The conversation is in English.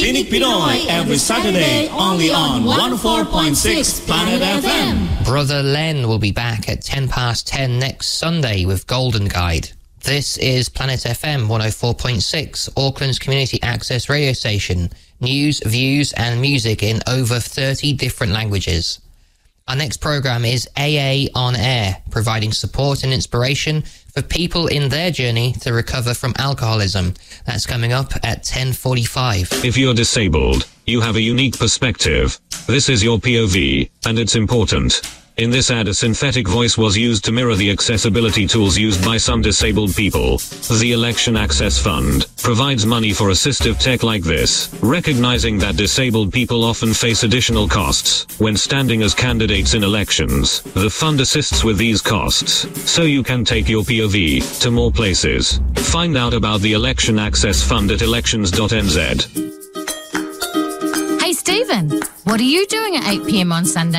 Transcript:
Tinig Pinoy every Saturday only on 104.6 Planet FM. Brother Len will be back at 10:10 next Sunday with Golden Guide. This is Planet FM 104.6, Auckland's community access radio station. News, views and music in over 30 different languages. Our next programme is AA On Air, providing support and inspiration for people in their journey to recover from alcoholism. That's coming up at 10:45. If you're disabled, you have a unique perspective. This is your POV, and it's important. In this ad, a synthetic voice was used to mirror the accessibility tools used by some disabled people. The Election Access Fund provides money for assistive tech like this, recognizing that disabled people often face additional costs when standing as candidates in elections. The fund assists with these costs, so you can take your POV to more places. Find out about the Election Access Fund at elections.nz. Hey Stephen, what are you doing at 8 p.m. on Sunday